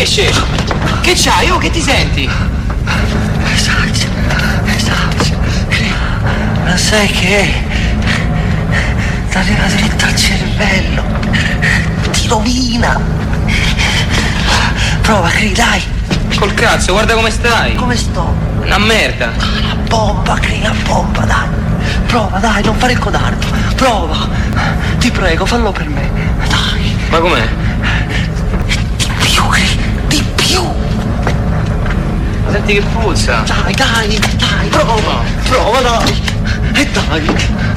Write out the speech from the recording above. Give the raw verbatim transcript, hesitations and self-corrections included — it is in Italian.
Esce! Che c'hai? Oh, che ti senti? Esatto, esatto. Ma sai che ti arriva dritto al cervello, ti rovina. Prova, Cri, dai. Col cazzo, guarda come stai. Come sto? Una merda. Una bomba, Cri, una bomba, dai. Prova, dai, non fare il codardo. Prova. Ti prego, fallo per me. Dai. Ma com'è? Di più, Cri, di più. Ma senti che puzza. Dai, dai, dai, prova. Prova, dai. E dai.